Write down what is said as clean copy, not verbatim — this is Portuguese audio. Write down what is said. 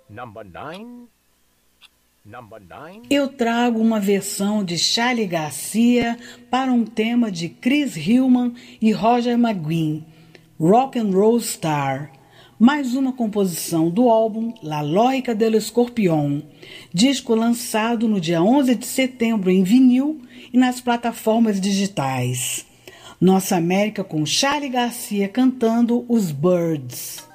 Number 9. Number 9. Eu trago uma versão de Charly Garcia para um tema de Chris Hillman e Roger McGuinn, Rock and Roll Star. Mais uma composição do álbum La Lógica del Escorpión, disco lançado no dia 11 de setembro em vinil e nas plataformas digitais. Nossa América com Charly Garcia cantando Os Byrds.